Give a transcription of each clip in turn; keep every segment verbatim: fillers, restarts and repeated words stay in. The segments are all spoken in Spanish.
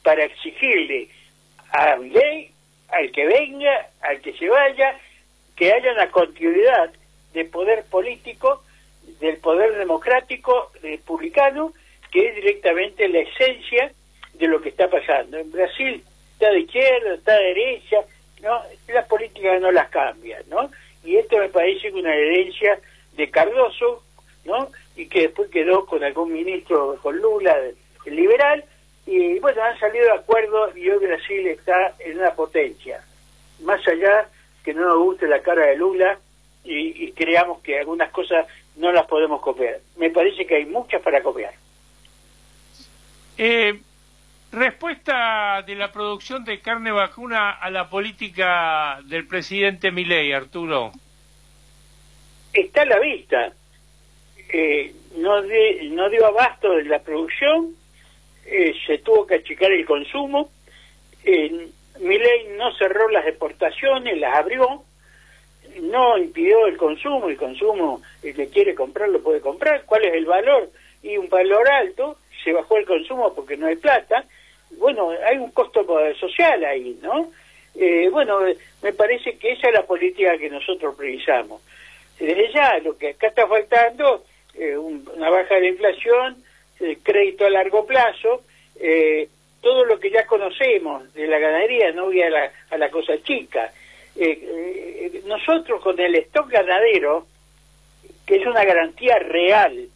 para exigirle a Milei, al que venga, al que se vaya, que haya una continuidad de poder político, del poder democrático republicano, que es directamente la esencia de lo que está pasando. En Brasil está de izquierda, está de derecha, no, las políticas no las cambian, ¿no? Y esto me parece una herencia de Cardoso, ¿no? Y que después quedó con algún ministro, con Lula, el liberal, y bueno, han salido de acuerdo y hoy Brasil está en una potencia. Más allá que no nos guste la cara de Lula y, y creamos que algunas cosas no las podemos copiar. Me parece que hay muchas para copiar. Eh, respuesta de la producción de carne vacuna a la política del presidente Milei, Arturo. Está a la vista. Eh, no, de, no dio abasto de la producción, eh, se tuvo que achicar el consumo, eh, Milei no cerró las exportaciones, las abrió, no impidió el consumo, el consumo, el que quiere comprar lo puede comprar. ¿Cuál es el valor? Y un valor alto, se bajó el consumo porque no hay plata. Bueno, hay un costo social ahí, ¿no? Eh, bueno, me parece que esa es la política que nosotros precisamos. Desde ya, lo que acá está faltando, eh, un, una baja de la inflación, eh, crédito a largo plazo, eh, todo lo que ya conocemos de la ganadería, no voy a la, a la cosa chica. Eh, eh, nosotros con el stock ganadero, que es una garantía real,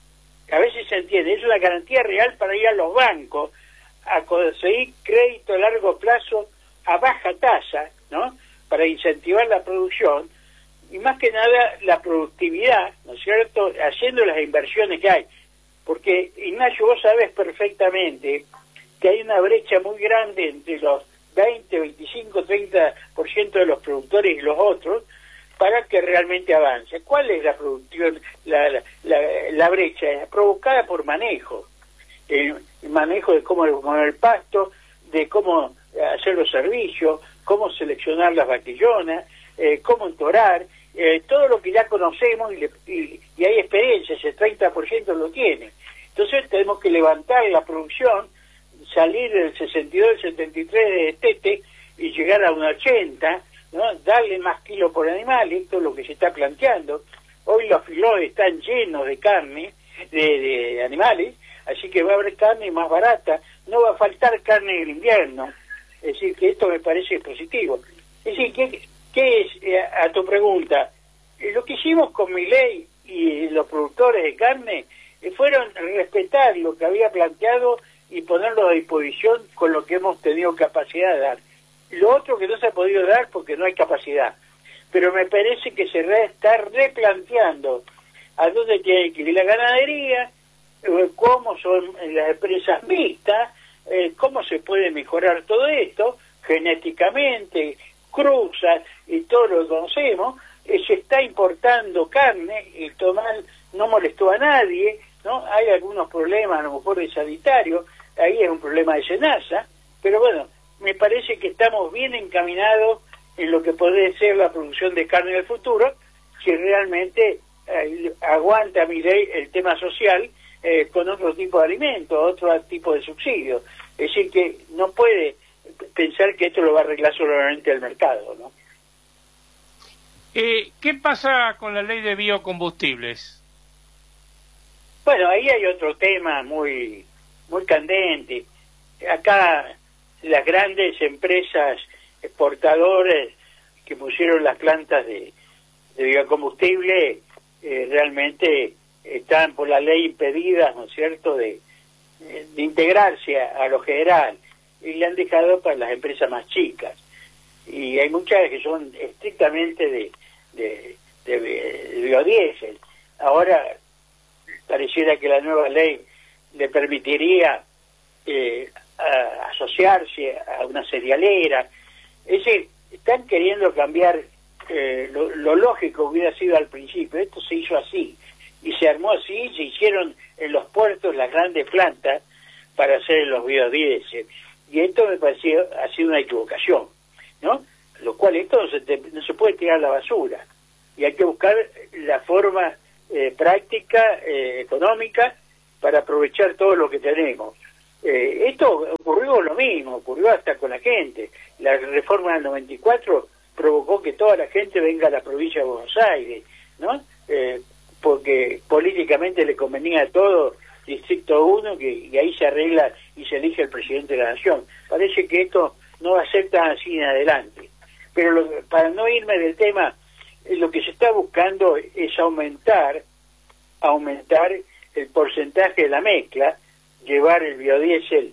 a veces se entiende, es una garantía real para ir a los bancos a conseguir crédito a largo plazo a baja tasa, ¿no? Para incentivar la producción y más que nada la productividad, ¿no es cierto?, haciendo las inversiones que hay. Porque, Ignacio, vos sabés perfectamente que hay una brecha muy grande entre los veinte, veinticinco, treinta por ciento de los productores y los otros para que realmente avance. ¿Cuál es la producción, la, la, la, la brecha? Es provocada por manejo. El, el manejo de cómo poner el pasto, de cómo hacer los servicios, cómo seleccionar las vaquillonas, eh, cómo entorar, eh, todo lo que ya conocemos y, le, y, y hay experiencia, ese treinta por ciento lo tiene. Entonces tenemos que levantar la producción, salir del sesenta y dos, setenta y tres de tete y llegar a un ochenta, ¿no? Darle más kilos por animal, esto es lo que se está planteando. Hoy los filotes están llenos de carne, de, de animales, así que va a haber carne más barata, no va a faltar carne en el invierno, es decir, que esto me parece positivo. Es decir, ¿qué, qué es, eh, a tu pregunta? Eh, lo que hicimos con Milei y los productores de carne eh, fueron respetar lo que había planteado y ponerlo a disposición con lo que hemos tenido capacidad de dar. Lo otro que no se ha podido dar porque no hay capacidad. Pero me parece que se re, está replanteando a dónde tiene que ir la ganadería, eh, cómo son las empresas mixtas, eh, cómo se puede mejorar todo esto, genéticamente, cruzas y todo lo que conocemos. Eh, se está importando carne, el tomar no molestó a nadie, ¿no? Hay algunos problemas, a lo mejor de sanitario, ahí es un problema de SENASA, pero bueno, me parece que estamos bien encaminados en lo que puede ser la producción de carne del futuro, si realmente eh, aguanta Milei el tema social eh, con otro tipo de alimentos, otro tipo de subsidios. Es decir, que no puede pensar que esto lo va a arreglar solamente el mercado, ¿no? Eh, ¿Qué pasa con la ley de biocombustibles? Bueno, ahí hay otro tema muy, muy candente. Acá las grandes empresas exportadoras que pusieron las plantas de, de biocombustible eh, realmente están por la ley impedidas, ¿no es cierto?, de, de integrarse a, a lo general y le han dejado para las empresas más chicas. Y hay muchas que son estrictamente de, de, de, de biodiesel. Ahora pareciera que la nueva ley le permitiría eh, a asociarse a una cerealera. Es decir, están queriendo cambiar eh, lo, lo lógico hubiera sido al principio. Esto se hizo así y se armó así, se hicieron en los puertos las grandes plantas para hacer los biodiesel, y esto me pareció ha sido una equivocación, ¿no? Lo cual esto no se, te, no se puede tirar a la basura y hay que buscar la forma eh, práctica, eh, económica para aprovechar todo lo que tenemos. Eh, esto ocurrió lo mismo, ocurrió hasta con la gente. La reforma del noventa y cuatro provocó que toda la gente venga a la provincia de Buenos Aires, ¿no? Eh, porque políticamente le convenía a todo Distrito uno, que y ahí se arregla y se elige el presidente de la nación. Parece que esto no va a ser tan así en adelante. Pero lo, para no irme del tema, eh, lo que se está buscando es aumentar, aumentar el porcentaje de la mezcla, llevar el biodiesel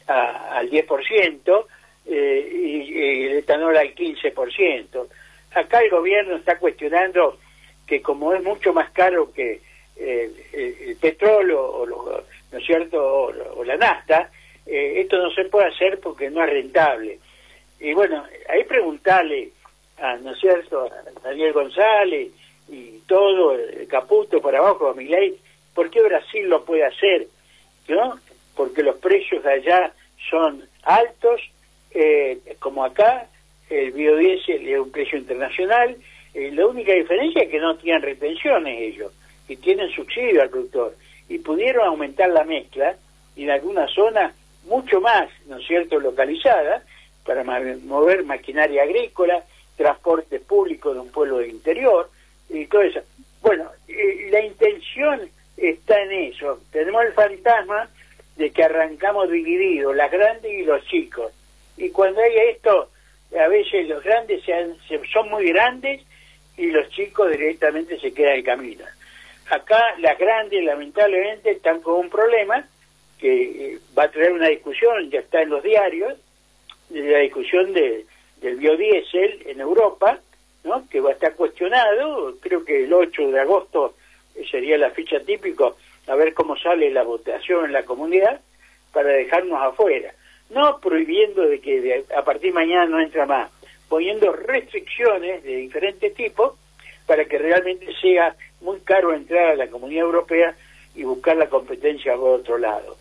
a, al diez por ciento eh, y, y el etanol al quince por ciento. Acá el gobierno está cuestionando que como es mucho más caro que eh, el, el petróleo, o lo, ¿no es cierto?, o, o la nafta, eh, esto no se puede hacer porque no es rentable. Y bueno, ahí preguntarle a, ¿no es cierto?, a Daniel González y todo, el Caputo para abajo, a Milei, ¿por qué Brasil lo puede hacer? ¿No? Porque los precios de allá son altos, eh, como acá, el biodiesel es un precio internacional, eh, la única diferencia es que no tienen retenciones ellos, y tienen subsidio al productor, y pudieron aumentar la mezcla, y en algunas zonas mucho más, ¿no es cierto?, localizada, para mover maquinaria agrícola, transporte público de un pueblo del interior, y todo eso. Bueno, eh, la intención está en eso. Tenemos el fantasma de que arrancamos divididos, las grandes y los chicos. Y cuando hay esto, a veces los grandes se han, se, son muy grandes y los chicos directamente se quedan en camino. Acá las grandes lamentablemente están con un problema que eh, va a traer una discusión, ya está en los diarios, de la discusión de, del biodiesel en Europa, ¿no?, que va a estar cuestionado. Creo que el ocho de agosto sería la fecha típica, a ver cómo sale la votación en la comunidad para dejarnos afuera, no prohibiendo de que de, a partir de mañana no entra más, poniendo restricciones de diferentes tipos para que realmente sea muy caro entrar a la Comunidad Europea y buscar la competencia por otro lado.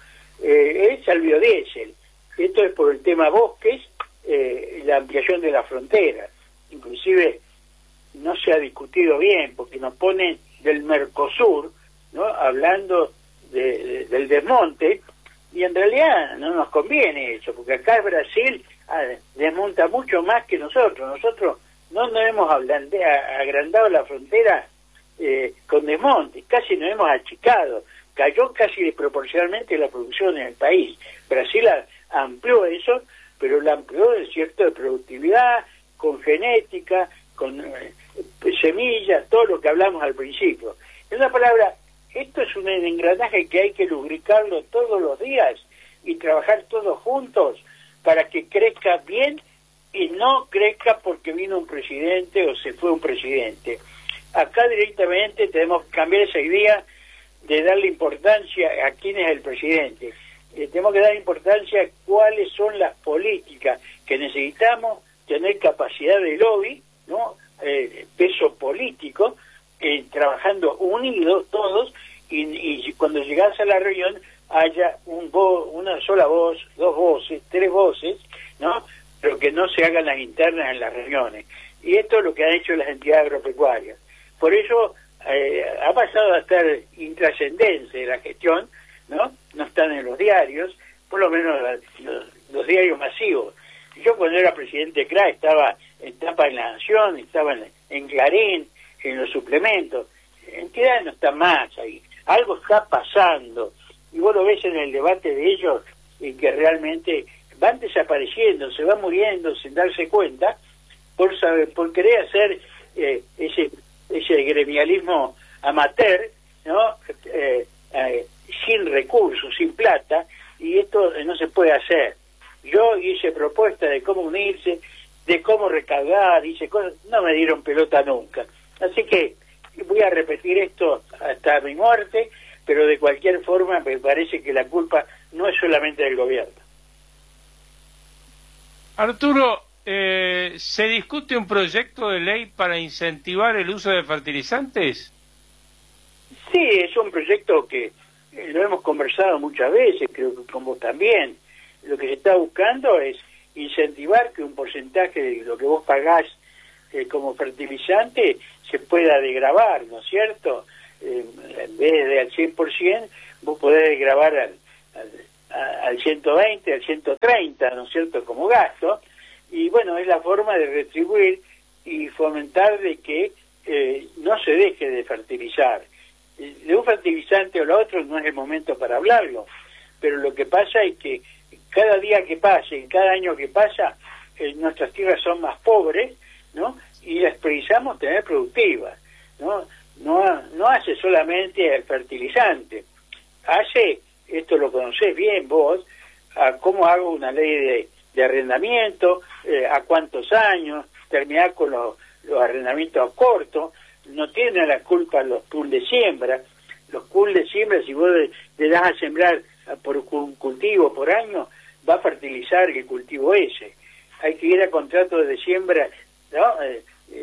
Eh, es el biodiesel. Esto es por el tema bosques, eh, la ampliación de la frontera. Inclusive no se ha discutido bien, porque nos ponen del Mercosur, ¿no?, hablando de, de, del desmonte, y en realidad no nos conviene eso, porque acá Brasil ah, desmonta mucho más que nosotros. Nosotros no nos hemos ablande, agrandado la frontera eh, con desmonte, casi nos hemos achicado, cayó casi desproporcionalmente la producción en el país. Brasil a, amplió eso, pero la amplió en cierto de productividad, con genética, con eh, semillas, todo lo que hablamos al principio. En una palabra, esto es un engranaje que hay que lubricarlo todos los días y trabajar todos juntos para que crezca bien y no crezca porque vino un presidente o se fue un presidente. Acá directamente tenemos que cambiar esa idea de darle importancia a quién es el presidente. Eh, tenemos que dar importancia a cuáles son las políticas que necesitamos, tener capacidad de lobby, ¿no?, eh, peso político, eh, trabajando unidos todos, y, y cuando llegas a la reunión haya un vo una sola voz, dos voces, tres voces, ¿no?, pero que no se hagan las internas en las reuniones. Y esto es lo que han hecho las entidades agropecuarias. Por eso eh, ha pasado a estar intrascendencia la gestión, ¿no? No están en los diarios, por lo menos los, los diarios masivos. Yo cuando era presidente de C R A estaba en Tapa en la Nación, estaba en, en Clarín, en los suplementos. Entidades no están más ahí. Algo está pasando. Y vos lo ves en el debate de ellos, en que realmente van desapareciendo, se van muriendo sin darse cuenta, por saber, por querer hacer eh, ese ese gremialismo amateur, ¿no?, eh, eh, sin recursos, sin plata, y esto no se puede hacer. Yo hice propuestas de cómo unirse, de cómo recaudar, hice cosas, no me dieron pelota nunca. Así que voy a repetir esto hasta mi muerte, pero de cualquier forma me parece que la culpa no es solamente del gobierno. Arturo, eh, ¿se discute un proyecto de ley para incentivar el uso de fertilizantes? Sí, es un proyecto que eh, lo hemos conversado muchas veces, creo que con vos también. Lo que se está buscando es incentivar que un porcentaje de lo que vos pagás eh, como fertilizante se pueda degravar, ¿no es cierto? Eh, en vez de al cien por ciento, vos podés degravar al, al, a, al ciento veinte, al ciento treinta, ¿no es cierto?, como gasto, y bueno, es la forma de retribuir y fomentar de que eh, no se deje de fertilizar. De un fertilizante o lo otro no es el momento para hablarlo, pero lo que pasa es que cada día que pase, cada año que pasa, eh, nuestras tierras son más pobres, ¿no?, y las precisamos tener productivas, ¿no? No, no hace solamente el fertilizante, hace, esto lo conocés bien vos, a cómo hago una ley de, de arrendamiento, eh, a cuántos años, terminar con los, los arrendamientos cortos. No tienen la culpa los pools de siembra. Los pools de siembra, si vos le, le das a sembrar por un cultivo por año, va a fertilizar el cultivo ese. Hay que ir a contratos de siembra, ¿no?, Eh,